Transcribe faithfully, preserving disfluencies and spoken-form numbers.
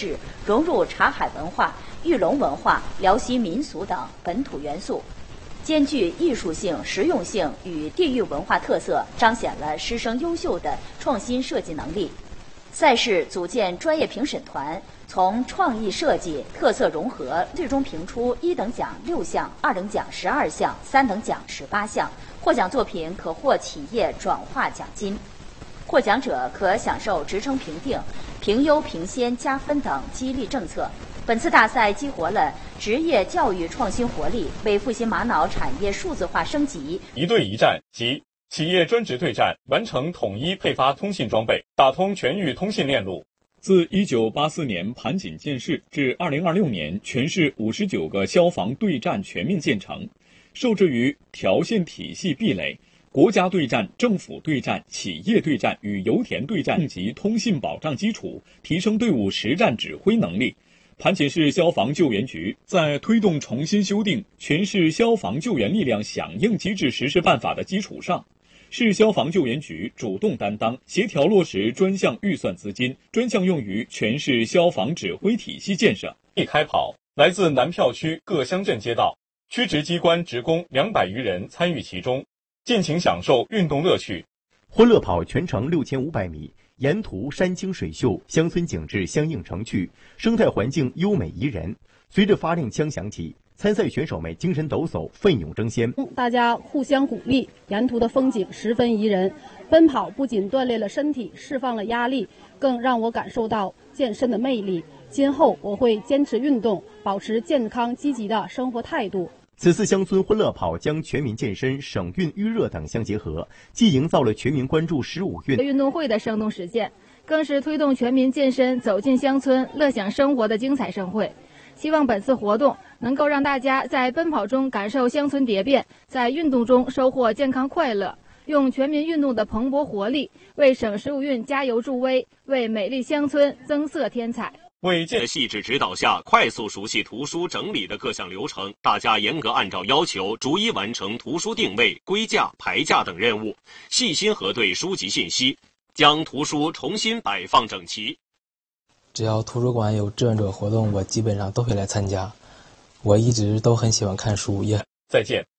制，融入茶海文化、玉龙文化、辽西民俗等本土元素，兼具艺术性、实用性与地域文化特色，彰显了师生优秀的创新设计能力。赛事组建专业评审团，从创意设计、特色融合，最终评出一等奖六项、二等奖十二项、三等奖十八项。获奖作品可获企业转化奖金，获奖者可享受职称评定、评优评先加分等激励政策。本次大赛激活了职业教育创新活力，为复兴玛瑙产业数字化升级、 一对一站及企业专职对战完成统一配发通信装备，打通全域通信链路。自一九八四年盘锦建市至二零二六年，全市五十九个消防对战全面建成，受制于条线体系壁垒，国家对战、政府对战、企业对战与油田对战及通信保障基础，提升队伍实战指挥能力。盘锦市消防救援局在推动重新修订《全市消防救援力量响应机制实施办法》的基础上，市消防救援局主动担当，协调落实专项预算资金，专项用于全市消防指挥体系建设。一开跑，来自南票区各乡镇街道、区直机关职工两百余人参与其中，尽情享受运动乐趣。 欢乐跑全程六千五百米，沿途山清水秀，乡村景致相映成趣，生态环境优美宜人。随着发令枪响起，参赛选手们精神抖擞，奋勇争先。 大家互相鼓励，沿途的风景十分宜人。奔跑不仅锻炼了身体，释放了压力，更让我感受到健身的魅力。今后我会坚持运动，保持健康积极的生活态度。 此次乡村欢乐跑将全民健身、省运预热等相结合，既营造了全民关注十五运运动会的生动实践，更是推动全民健身、走进乡村、乐享生活的精彩盛会。希望本次活动能够让大家在奔跑中感受乡村蝶变，在运动中收获健康快乐，用全民运动的蓬勃活力，为省十五运加油助威，为美丽乡村增色添彩。 为建细致指导下，快速熟悉图书整理的各项流程，大家严格按照要求，逐一完成图书定位、归架、排架等任务，细心核对书籍信息，将图书重新摆放整齐。 只要图书馆有志愿者活动，我基本上都会来参加。我一直都很喜欢看书，也再见。